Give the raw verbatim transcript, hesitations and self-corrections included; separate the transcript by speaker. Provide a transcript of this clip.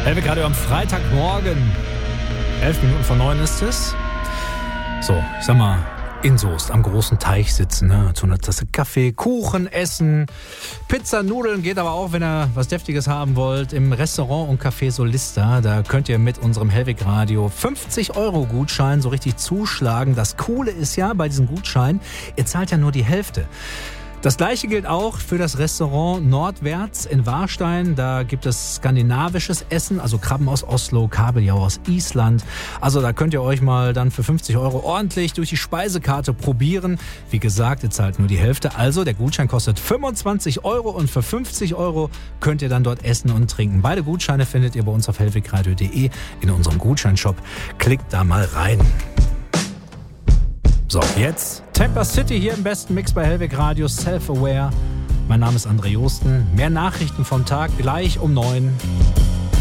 Speaker 1: Hellweg Radio am Freitagmorgen. Elf Minuten vor neun ist es. So, ich sag mal, in Soest am großen Teich sitzen, ne? Zu einer Tasse Kaffee, Kuchen essen, Pizza, Nudeln geht aber auch, wenn ihr was Deftiges haben wollt. Im Restaurant und Café Solista, da könnt ihr mit unserem Hellweg Radio fünfzig Euro Gutschein so richtig zuschlagen. Das Coole ist ja bei diesem Gutschein, ihr zahlt ja nur die Hälfte. Das gleiche gilt auch für das Restaurant Nordwärts in Warstein. Da gibt es skandinavisches Essen, also Krabben aus Oslo, Kabeljau aus Island. Also da könnt ihr euch mal dann für fünfzig Euro ordentlich durch die Speisekarte probieren. Wie gesagt, ihr zahlt nur die Hälfte. Also der Gutschein kostet fünfundzwanzig Euro und für fünfzig Euro könnt ihr dann dort essen und trinken. Beide Gutscheine findet ihr bei uns auf hellwegradio punkt de in unserem Gutscheinshop. Klickt da mal rein. So, jetzt Tampa City hier im besten Mix bei Hellweg Radio, Self-Aware. Mein Name ist André Josten. Mehr Nachrichten vom Tag gleich um neun.